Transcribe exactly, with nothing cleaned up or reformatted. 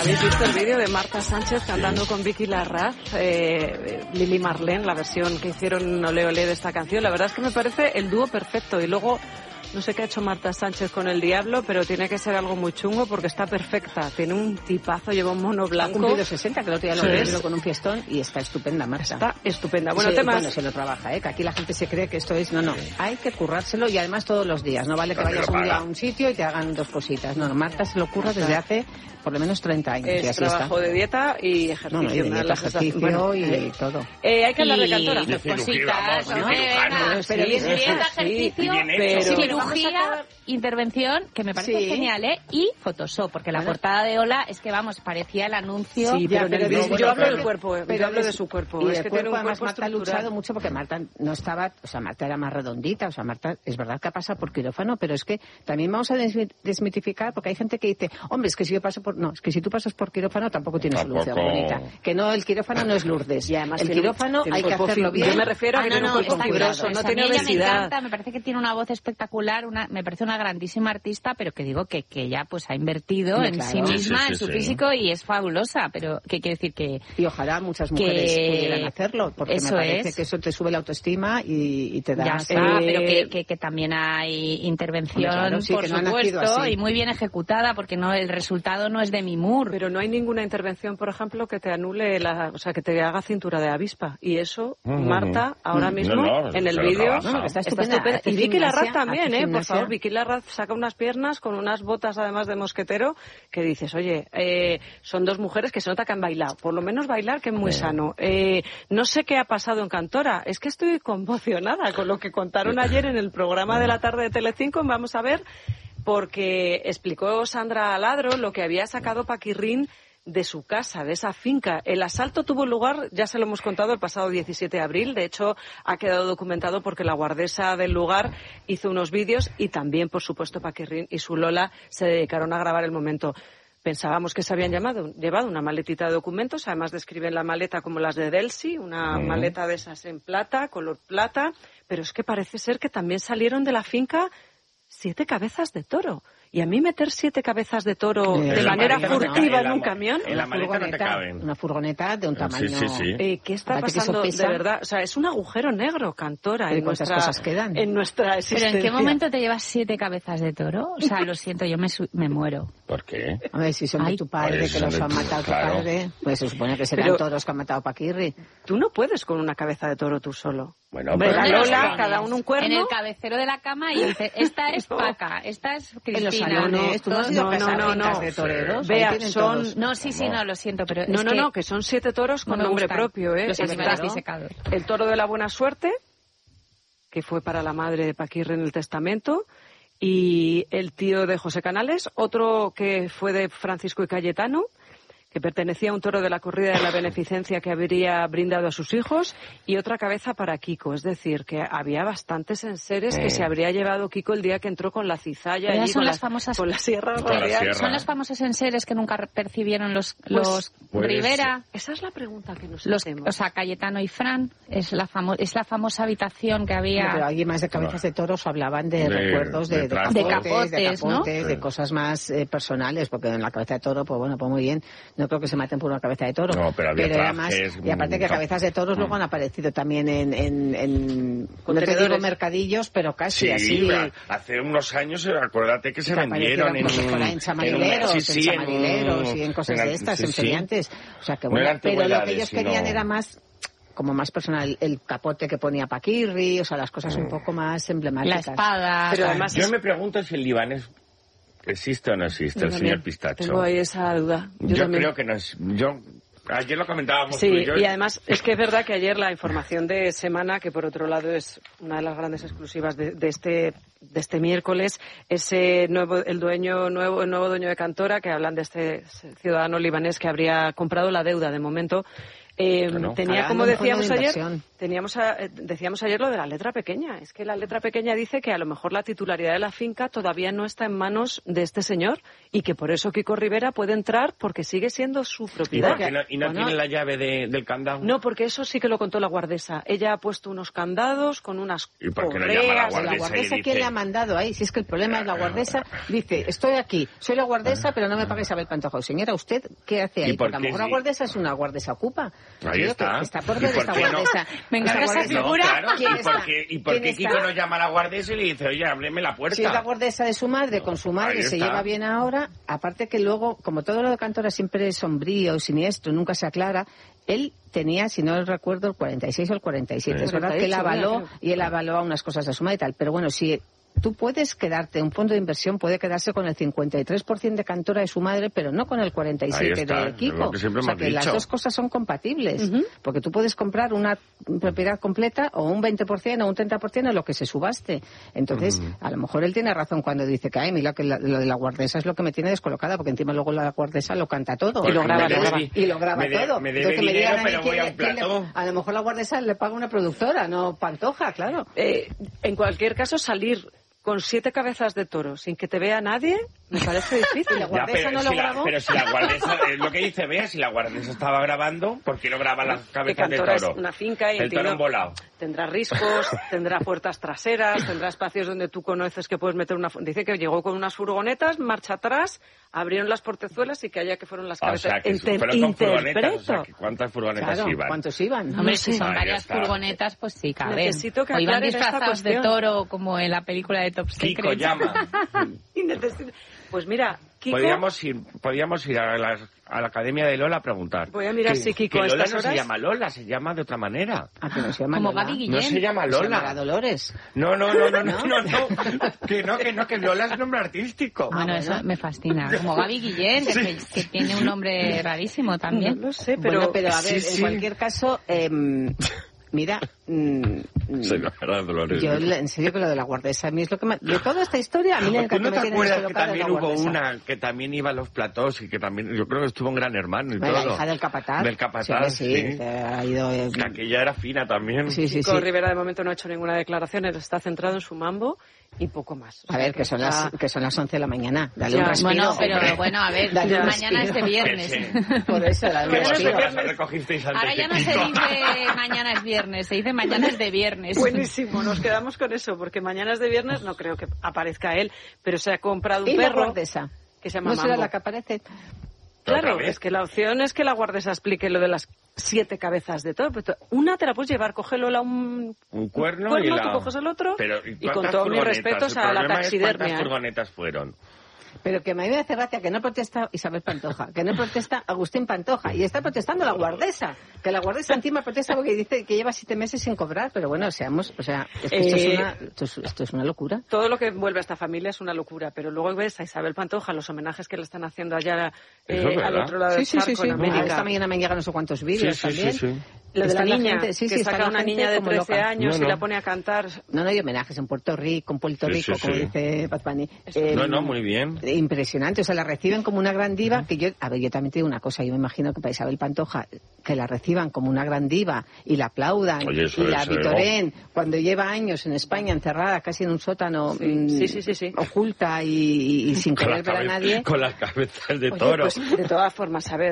¿Habéis visto el vídeo de Marta Sánchez cantando con Vicky Larraz, eh, Lili Marlene, la versión que hicieron Olé Olé de esta canción? La verdad es que me parece el dúo perfecto. Y luego, no sé qué ha hecho Marta Sánchez con el Diablo, pero tiene que ser algo muy chungo porque está perfecta. Tiene un tipazo, lleva un mono blanco. Ha cumplido sesenta, que el otro día lo he visto con un fiestón y está estupenda, Marta. Está estupenda. Bueno, se, temas... bueno, se lo trabaja, ¿eh? Que aquí la gente se cree que esto es... No, no, hay que currárselo y además todos los días. No vale que vayas un día a un sitio y te hagan dos cositas. No, no, Marta se lo curra desde hace por lo menos treinta años. Es y así trabajo está. de dieta y ejercicio. No, no, y de dieta, ejercicio bueno, y eh, todo. Eh, hay que hablar de Cantora. Y cositas, ¿no? ¿no? Pero Pero bien, bien, dieta, sí, ejercicio, pero- cirugía, intervención, que me parece Sí. genial, ¿eh? Y Photoshop, porque la Bueno. portada de Ola es que, vamos, parecía el anuncio. Sí, pero, Ya, pero en el de- vídeo- bueno, yo hablo pero- del cuerpo, eh, pero yo hablo de de su- su cuerpo. Y Es el que cuerpo, tiene un además, cuerpo Marta ha estructural. luchado mucho porque Marta no estaba, o sea, Marta era más redondita, o sea, Marta es verdad que ha pasado por quirófano, pero es que también vamos a desmi- desmitificar, porque hay gente que dice, hombre, es que si yo paso por, no, es que si tú pasas por quirófano tampoco tienes Tampoco. solución bonita. Que no, el quirófano no es Lourdes. Y además el tiene un- quirófano tiene un hay que cuerpo hacerlo fi- bien. Yo me refiero a que Ah, no, tiene un no, cuerpo está fibroso, claro. no A tiene mí ella me obesidad. encanta, me parece que tiene una voz espectacular, una, me parece una grandísima artista, pero que digo que, que ella pues ha invertido Hombre, en claro. sí misma, Sí, sí, en su sí. físico y es fabulosa, pero que quiere decir que... Y ojalá muchas mujeres Que- pudieran hacerlo, porque eso me parece es. que eso te sube la autoestima y, y te da... Ya está, eh, pero que, que, que también hay intervención, Hombre, claro, sí, por que no ha nacido supuesto, así. y muy bien ejecutada, porque no el resultado no es de Mimur. Pero no hay ninguna intervención, por ejemplo, que te anule, la, o sea, que te haga cintura de avispa. Y eso, Ujú. Marta, ahora Mm. mismo, No, no, en el se lo vídeo, trabaja. No, que está está estupenda. estupenda. Hace Y Vicky gimnasia, Larraz también, hace ¿eh? Por gimnasia. favor, Vicky Larraz saca unas piernas con unas botas, además de mosquetero, que dices, oye, eh, son dos mujeres que se nota que han bailado. Por lo menos bailar, que es muy Sí. sano. Eh, no sé qué ha pasado en Cantora. Es que estoy conmocionada con lo que contaron ayer en el programa de la tarde de Telecinco. Vamos a ver, porque explicó Sandra Aladro lo que había sacado Paquirrín de su casa, de esa finca. El asalto tuvo lugar, ya se lo hemos contado, el pasado diecisiete de abril. De hecho, ha quedado documentado porque la guardesa del lugar hizo unos vídeos y también, por supuesto, Paquirrín y su Lola se dedicaron a grabar el momento. Pensábamos que se habían llamado, llevado una maletita de documentos, además describen la maleta como las de Delsi, una Mm. maleta de esas en plata, color plata, pero es que parece ser que también salieron de la finca siete cabezas de toro. Y a mí meter siete cabezas de toro Eh, de en la manera maleta no te furtiva cabe, en la un ma- camión, en la maleta no te caben. Una furgoneta de un Sí, tamaño... sí, sí. eh, ¿qué está Aparte que eso pasando pesa. de verdad? O sea, es un agujero negro, Cantora, Pero en ¿cuántas nuestra, cosas quedan? en nuestra ¿Pero existencia. en qué momento te llevas siete cabezas de toro? O sea, lo siento, yo me, su- me muero. ¿Por qué? A ver, si son Ay, de tu padre, pues que son los de han tu- matado tu claro. padre, pues se supone que serán Pero- todos que han matado a Paquirri. Tú no puedes con una cabeza de toro tú solo. Bueno, Hombre, pero- la ¿Dónde los Lola, pones? cada uno un cuerno. En el cabecero de la cama y dice, esta es No. Paca, esta es Cristina. En los salones, tú no has ido No, a casa no, no, fincas no. de toreros. Vea, ahí tienen son- todos. No, sí, sí, no, lo siento, pero No, es no, que no, que son siete toros con no me nombre gustan propio, ¿eh? los Está animales disecados. el toro de la buena suerte, que fue para la madre de Paquirre en el testamento, y el tío de José Canales, otro que fue de Francisco y Cayetano, que pertenecía a un toro de la corrida de la beneficencia que habría brindado a sus hijos, y otra cabeza para Kiko. Es decir, que había bastantes enseres que Eh. se habría llevado Kiko el día que entró con la cizalla Ellas allí, son con, las la, famosas- con la sierra Con la rodeal. sierra. Son los famosos enseres que nunca re- percibieron los, Pues- los pues- Rivera. Esa es la pregunta que nos Los, hacemos. o sea, Cayetano y Fran, es la, famo es la famosa habitación que No, había... pero alguien más de cabezas de toros hablaban de, De- recuerdos, de, de de tratos. capotes, De capotes, de, ¿no? capotes, de cosas más eh, personales, porque en la cabeza de toro, pues bueno, pues muy bien. No creo que se maten por una cabeza de toro. No, pero había era más, trajes, y aparte que mm, cabezas de toros luego han aparecido también en, en, en no te Contenedores. digo mercadillos, pero casi Sí, así. mira, hace unos años, eh, acuérdate que se que vendieron en, aparecieron, pues, fuera en chamarileros, en, sí, sí, en chamarileros y en cosas en- de estas, sí, en sí. feriantes. O sea que No bueno, eran pero lo que antigüedades, ellos querían sino- era más como más personal, el capote que ponía Paquirri, o sea, las cosas un poco más La emblemáticas. espada... Pero además Yo es- me pregunto si el libanés existe o no existe, Yo el también señor Pistacho. Tengo ahí esa duda. Yo, Yo, también. creo que no es... Yo, ayer lo comentábamos Sí, tú y yo. y además es que es verdad que ayer la información de Semana, que por otro lado es una de las grandes exclusivas de, de este de este miércoles, ese nuevo el dueño nuevo el nuevo dueño de Cantora, que hablan de este ciudadano libanés que habría comprado la deuda de momento. Eh, Bueno, tenía, harán como un decíamos fondo de ayer, inversión. teníamos a- eh, decíamos ayer lo de la letra pequeña. Es que la letra pequeña dice que a lo mejor la titularidad de la finca todavía no está en manos de este señor y que por eso Kiko Rivera puede entrar porque sigue siendo su ¿Y, propiedad. por qué no, y no Bueno, tiene la llave de, del candado? no, porque eso sí que lo contó la guardesa. Ella ha puesto unos candados con unas ¿Y por qué no correas. llama a la La guardesa y guardesa, le ¿quién dice? le ha mandado ahí? Si es que el problema es la guardesa, dice, estoy aquí, soy la guardesa, pero no me paga Isabel Pantoja. Señora, ¿usted qué hace ahí? ¿Y por Porque a lo qué mejor la sí? guardesa es una guardesa ocupa. Ahí Creo está. que está por ¿Y ver por esta qué no? guardesa. Me encanta Esta esa guardesa- No, figura. claro. ¿Quién ¿Y por está? qué, y por ¿Quién qué está? Kiko no llama a la guardesa y le dice, oye, ábreme la puerta? Si es la guardesa de su madre, con su madre Ahí se está. lleva bien ahora, aparte que luego, como todo lo de Cantora siempre es sombrío, siniestro, nunca se aclara, él tenía, si no recuerdo, el cuarenta y seis o el cuarenta y siete. Sí. Es verdad que él cuarenta y ocho, avaló, mira, creo. y él avaló unas cosas a su madre y tal, pero bueno, si tú puedes quedarte, un fondo de inversión puede quedarse con el cincuenta y tres por ciento de Cantora de su madre, pero no con el cuarenta y siete por ciento Ahí de está, es Kiko. lo que siempre O sea hemos que las dicho. dos cosas son compatibles, Ujú. porque tú puedes comprar una propiedad completa o un veinte por ciento o un treinta por ciento en lo que se subaste. Entonces, a lo mejor él tiene razón cuando dice que, ay, mira, que la- lo de la guardesa es lo que me tiene descolocada, porque encima luego la guardesa lo canta todo. Pues y lo me graba, debe lo graba. di- Y lo graba me de- todo. me debe Entonces, que me dinero, digan a mí pero quién voy a le- un quién le- plató. a lo mejor la guardesa le paga una productora, no Pantoja, claro. Eh, en cualquier caso, salir con siete cabezas de toro sin que te vea nadie me parece difícil. La Ya, guardesa pero, no si lo la, grabó. pero si la guardesa, es lo que dice Bea, si la guardesa estaba grabando, ¿por qué no graba las Que cabezas de Cantora es toro? una finca y El toro entiendo, embolado. tendrá riscos, tendrá puertas traseras, tendrá espacios donde tú conoces que puedes meter una... fu- Dice que llegó con unas furgonetas, marcha atrás, abrieron las portezuelas y que allá que fueron las O cabezas. sea, que Inter- fueron con furgonetas, o sea, interpreto. que ¿cuántas furgonetas Claro, iban? ¿cuántos iban? Hombre, No si sé. son Ah, ya varias está. furgonetas, pues sí, caben. Necesito que o iban aclaren esta disfrazados de cuestión. toro, como en la película de Top Secret. Kiko llama. Y necesito- Pues mira, Kiko... Podríamos ir, podríamos ir a, la, a la Academia de Lola a preguntar. Voy a mirar Que- si Kiko que a Lola estas no se horas- llama Lola, se llama de otra manera. Ah, que no se llama Como Lola. Gaby No Guillén. se llama Se llamará Lola. Dolores. No, no, no, no, no, no, no. Que no, que no, que Lola es nombre artístico. Bueno, Ah, eso bueno. me fascina. Como Gaby Guillén, que, Sí. que tiene un nombre rarísimo también. No lo sé, pero... Bueno, pero a ver, sí, en sí. cualquier caso, em, mira, mm, mm, Se llamará Dolores. yo la- en serio que lo de la guardesa, a mí es lo que me... De toda esta historia, a mí lo ¿Tú que no me te tiene acuerdas que descolocada es también la hubo guardesa. una que también iba a los platós y que también, yo creo que estuvo en Gran Hermano y Bueno, todo? la hija del capataz. Del capataz, sí. sí. sí, ha ido... eh, Que aquella era fina también. sí, sí, Kiko sí. Rivera de momento no ha hecho ninguna declaración, él está centrado en su mambo y poco más. O A sea, ver, que son las está- que son las once de la mañana. Dale Ya, un respiro. Bueno, pero hombre. bueno, a ver, Dale un mañana es de respiro. viernes. Que sí. Por eso, dale un ¿Qué Mañana es de respiro. vosotras os recogisteis antes Ahora que ya no se Kiko? dice mañana es viernes, se dice mañana es de viernes. Buenísimo, nos quedamos con eso, porque mañana es de viernes, no creo que aparezca él, pero se ha comprado un Y la perro guardesa. que se llama ¿No será Mambo. la que aparece? Claro, ¿Otra vez? es que la opción es que la guardesa explique lo de las siete cabezas de toro. Pero tú- una te la puedes llevar, cógelo a un, Un cuerno, cuerno, y la... tú coges el otro, Pero, y cuántas con todos mis furgonetas? respetos El a la problema es taxidermia. ¿Cuántas ¿eh? furgonetas fueron? Pero que a mí me hace gracia que no protesta Isabel Pantoja, que no protesta Agustín Pantoja, y está protestando la guardesa, que la guardesa encima protesta porque dice que lleva siete meses sin cobrar, pero bueno, seamos, o sea, es que esto, Eh, es una, esto, es, esto es una locura. Todo lo que envuelve a esta familia es una locura, pero luego ves a Isabel Pantoja, los homenajes que le están haciendo allá eh, Eso es al verdad. otro lado del charco en Ah, América. esta mañana me llegan no sé cuántos vídeos Sí, sí, también. sí, sí. Lo de Está la la niña, gente- sí, sí, que está saca la una gente niña de como trece loca. años No, y no. la pone a cantar. No, no hay homenajes en Puerto Rico, en Puerto Sí, Rico, sí, como sí. dice Bad Bunny. No, no, muy bien. Impresionante, o sea, la reciben como una gran diva, que yo, a ver, yo también te digo una cosa, yo me imagino que para Isabel Pantoja, que la reciban como una gran diva y la aplaudan Oye, eso y la es, eh, vitoren cuando lleva años en España encerrada casi en un sótano Sí, mm, sí, sí, sí, sí. oculta y, y- y sin Con querer las ver a cabe- nadie. Con las cabezas de Oye, toro. pues, de todas formas, a ver,